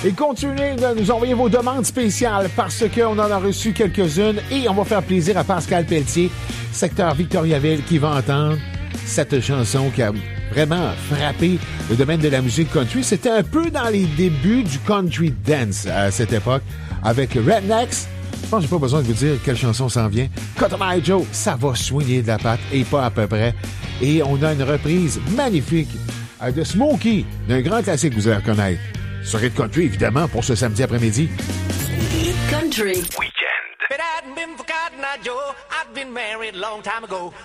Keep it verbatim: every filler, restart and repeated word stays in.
Et continuez de nous envoyer vos demandes spéciales parce qu'on en a reçu quelques-unes et on va faire plaisir à Pascal Pelletier, secteur Victoriaville, qui va entendre cette chanson qui a vraiment frappé le domaine de la musique country. C'était un peu dans les débuts du country dance à cette époque avec Rednecks. Je pense que j'ai pas besoin de vous dire quelle chanson s'en vient. Cotton Eye Joe, ça va soigner de la patte et pas à peu près. Et on a une reprise magnifique de Smokey, d'un grand classique que vous allez reconnaître. Sur Hit Country, évidemment, pour ce samedi après-midi. Hit Country Weekend. But I hadn't been forgotten, I, Joe. I'd been married a long time ago.